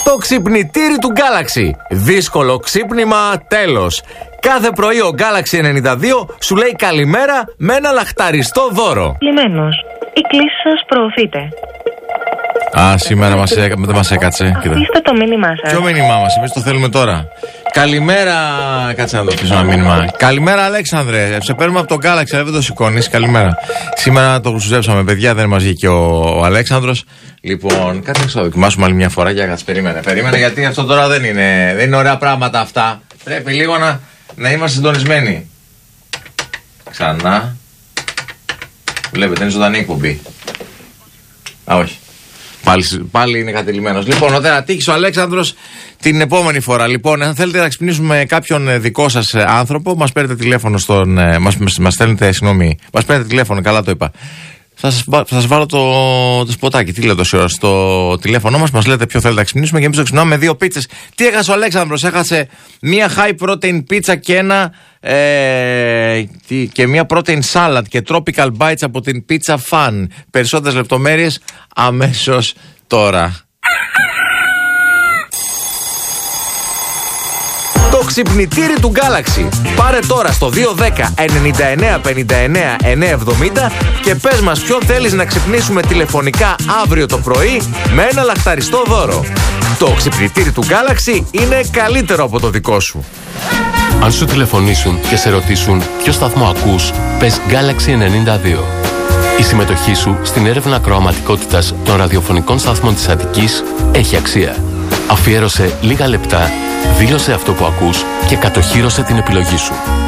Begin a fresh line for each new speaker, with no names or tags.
Το ξυπνητήρι του Galaxy. Δύσκολο ξύπνημα, τέλος. Κάθε πρωί ο Galaxy 92 σου λέει καλημέρα με ένα λαχταριστό δώρο.
Λιμένος, η κλήση σας προωθείται.
Σήμερα δεν μας έκατσε.
Αφήστε το μήνυμά σας.
Ποιο μήνυμά μας, εμείς το θέλουμε τώρα. Καλημέρα, κάτσε να το αφήσω ένα μήνυμα. Καλημέρα, Αλέξανδρε. Σε παίρνουμε από το Galaxy, αλλά δεν το σηκώνεις. Καλημέρα. Σήμερα το χρησιμεύσαμε, παιδιά, δεν μας βγήκε ο Αλέξανδρος. Λοιπόν, κάτσε να το δοκιμάσουμε άλλη μια φορά. Για κάτσε, περίμενε, γιατί αυτό τώρα δεν είναι ωραία πράγματα αυτά. Πρέπει λίγο να είμαστε συντονισμένοι. Ξανά. Βλέπετε, είναι ζωντανή εκπομπή. Όχι. Πάλι είναι κατελημένος. Λοιπόν, όταν τύχει ο Αλέξανδρος την επόμενη φορά. Λοιπόν, αν θέλετε να ξυπνήσουμε κάποιον δικό σας άνθρωπο, μας παίρνετε τηλέφωνο μας παίρνετε τηλέφωνο, καλά το είπα. Θα σας βάλω το σποτάκι. Τι λέω τόση ώρα στο τηλέφωνο μας λέτε ποιο θέλετε να ξυπνήσουμε και εμείς το ξυπνάμε με 2 πίτσες. Τι έχασε ο Αλέξανδρος? Έχασε μία high protein πίτσα και μία protein salad και tropical bites από την Pizza Fun. Περισσότερες λεπτομέρειες αμέσως τώρα. Το ξυπνητήρι του Galaxy. Πάρε τώρα στο 210 99 59 970 και πες μας ποιον θέλεις να ξυπνήσουμε τηλεφωνικά αύριο το πρωί με ένα λαχταριστό δώρο. Το ξυπνητήρι του Galaxy είναι καλύτερο από το δικό σου.
Αν σου τηλεφωνήσουν και σε ρωτήσουν ποιο σταθμό ακούς, πες Galaxy 92. Η συμμετοχή σου στην έρευνα ακροαματικότητας των ραδιοφωνικών σταθμών της Αττικής έχει αξία. Αφιέρωσε λίγα λεπτά, δήλωσε αυτό που ακούς και κατοχύρωσε την επιλογή σου.